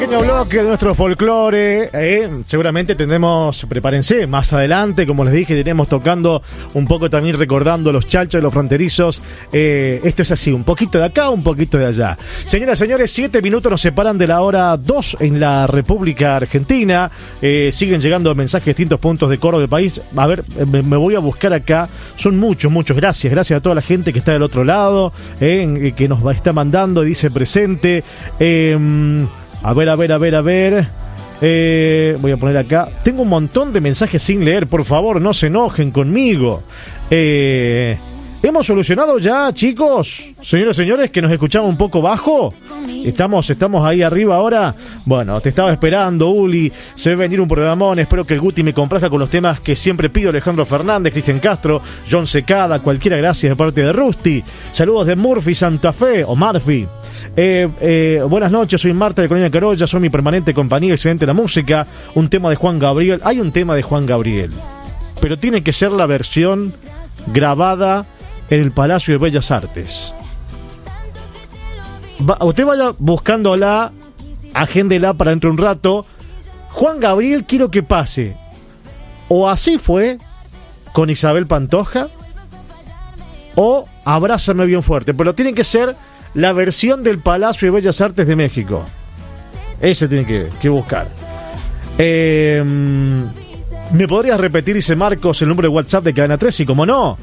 Pequeño bloque de nuestro folclore, seguramente tendremos, prepárense, más adelante, como les dije, iremos tocando un poco también recordando los chalchos, los fronterizos. Esto es así, un poquito de acá, un poquito de allá. Señoras y señores, 7 minutos nos separan de la hora 2 en la República Argentina. Siguen llegando mensajes de distintos puntos de Córdoba del país. A ver, me voy a buscar acá. Son muchos. Gracias a toda la gente que está del otro lado, que nos está mandando, dice presente. A ver. Voy a poner acá. Tengo un montón de mensajes sin leer. Por favor, no se enojen conmigo. ¿Hemos solucionado ya, chicos? Señoras y señores, que nos escuchamos un poco bajo. Estamos ahí arriba ahora. Bueno, te estaba esperando, Uli. Se ve venir un programón. Espero que el Guti me complazca con los temas que siempre pido. Alejandro Fernández, Cristian Castro, John Secada, cualquiera, gracias de parte de Rusty. Saludos de Murphy, Santa Fe, o Murphy. Buenas noches, soy Marta de Colonia Carolla, soy mi permanente compañía, excelente la música. Un tema de Juan Gabriel. Hay un tema de Juan Gabriel, pero tiene que ser la versión grabada en el Palacio de Bellas Artes. Usted vaya buscándola, agéndela para dentro de un rato. Juan Gabriel, quiero que pase. O Así Fue, con Isabel Pantoja, o Abrázame Bien Fuerte, pero tiene que ser la versión del Palacio de Bellas Artes de México. Ese tiene que buscar. ¿Me podrías repetir, dice Marcos, el número de WhatsApp de Cadena 3? Y como no,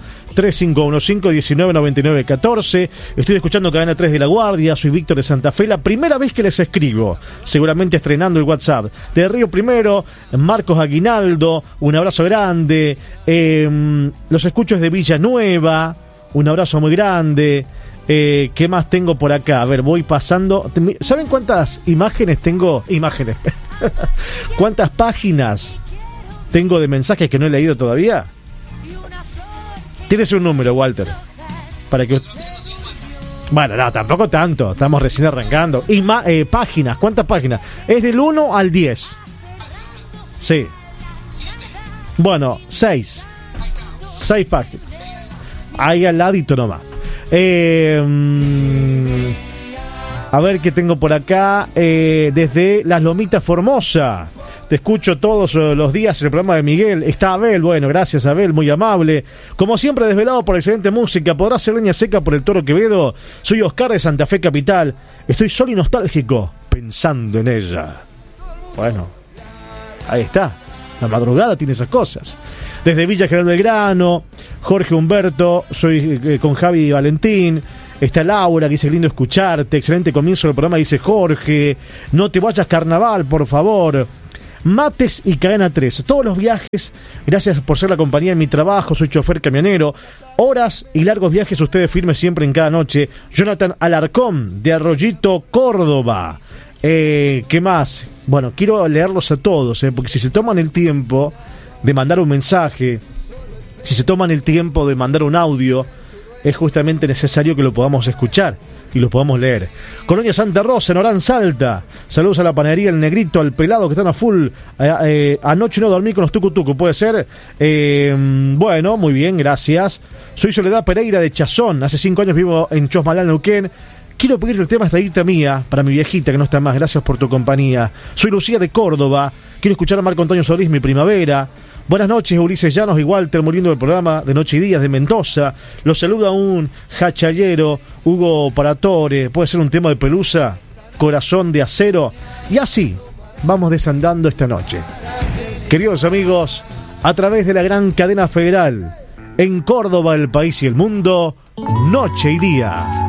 3515-1999-14. Estoy escuchando Cadena 3 de La Guardia. Soy Víctor de Santa Fe. La primera vez que les escribo, seguramente estrenando el WhatsApp. De Río Primero, Marcos Aguinaldo, un abrazo grande. Los escucho desde Villanueva, un abrazo muy grande. ¿Qué más tengo por acá? A ver, voy pasando. ¿Saben cuántas imágenes tengo? ¿Cuántas páginas tengo de mensajes que no he leído todavía? Tienes un número, Walter, para que... Bueno, no, tampoco tanto. Estamos recién arrancando. Páginas, ¿cuántas páginas? Es del 1 al 10. Sí. Bueno, 6 páginas. Ahí al ladito nomás. A ver qué tengo por acá. Desde Las Lomitas, Formosa. Te escucho todos los días en el programa de Miguel. Está Abel, bueno, gracias Abel, muy amable. Como siempre, desvelado por excelente música. ¿Podrá ser leña seca por el Toro Quevedo? Soy Oscar de Santa Fe Capital. Estoy solo y nostálgico, pensando en ella. Bueno, ahí está. La madrugada tiene esas cosas. Desde Villa General Belgrano, Jorge Humberto, soy con Javi Valentín. Está Laura, que dice lindo escucharte. Excelente comienzo del programa, dice Jorge. No te vayas, carnaval, por favor. Mates y Cadena 3. Todos los viajes, gracias por ser la compañía en mi trabajo. Soy chofer camionero. Horas y largos viajes, ustedes firmes siempre en cada noche. Jonathan Alarcón, de Arroyito, Córdoba. ¿Qué más? Bueno, quiero leerlos a todos, porque si se toman el tiempo de mandar un mensaje, si se toman el tiempo de mandar un audio, es justamente necesario que lo podamos escuchar y lo podamos leer. Colonia Santa Rosa, en Orán, Salta. Saludos a la panadería El Negrito, al Pelado, que están a full. Anoche no dormí con los tucutucu, ¿puede ser? Bueno, muy bien, gracias. Soy Soledad Pereira de Chazón. Hace 5 años vivo en Chosmalal, Neuquén. Quiero pedirte el tema Esta Guita Mía para mi viejita que no está más. Gracias por tu compañía. Soy Lucía de Córdoba. Quiero escuchar a Marco Antonio Solís, Mi Primavera. Buenas noches, Ulises Llanos y Walter, muriendo del programa de Noche y Días de Mendoza. Los saluda un hachallero, Hugo Paratore. Puede ser un tema de Pelusa, Corazón de Acero. Y así vamos desandando esta noche. Queridos amigos, a través de la gran cadena federal, en Córdoba, el país y el mundo, Noche y Día.